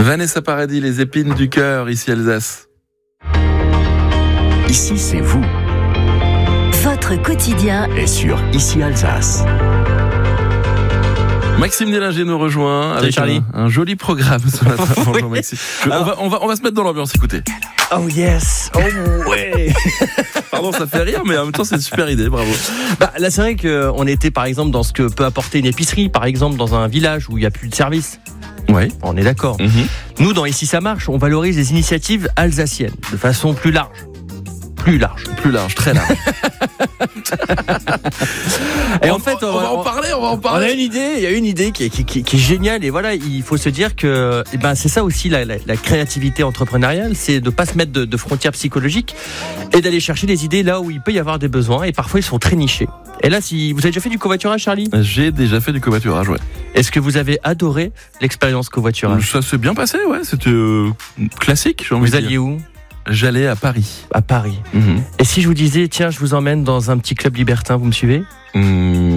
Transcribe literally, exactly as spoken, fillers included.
Vanessa Paradis, les épines du cœur, ici Alsace. Ici, c'est vous. Votre quotidien Et sur Ici Alsace. Maxime Délinger nous rejoint avec Charlie. un, un joli programme ce matin. Bonjour Maxime. Je- on, va, on, va, on va se mettre dans l'ambiance, écoutez. Oh yes. Oh ouais. Pardon, ça fait rire, mais en même temps c'est une super idée, bravo. Bah, là, c'est vrai qu'on était par exemple dans ce que peut apporter une épicerie, par exemple dans un village où il n'y a plus de service. Oui. On est d'accord. Mm-hmm. Nous, dans Ici ça marche, on valorise les initiatives alsaciennes de façon plus large. Plus large. Plus large, très large. Et on, en fait, on, on va en parler, on va en On parler. a une idée, il y a une idée qui est, qui, qui, qui est géniale et voilà, il faut se dire que eh ben, c'est ça aussi la, la, la créativité entrepreneuriale, c'est de ne pas se mettre de, de frontières psychologiques et d'aller chercher des idées là où il peut y avoir des besoins et parfois ils sont très nichés. Et là, si vous avez déjà fait du covoiturage, Charlie, J'ai déjà fait du covoiturage, ouais. est-ce que vous avez adoré l'expérience covoiturage? Ça s'est bien passé, ouais. C'était euh, classique, j'ai envie Vous de dire. alliez où? J'allais à Paris. À Paris. Mhm. Et si je vous disais, tiens, je vous emmène dans un petit club libertin, vous me suivez? Mmh,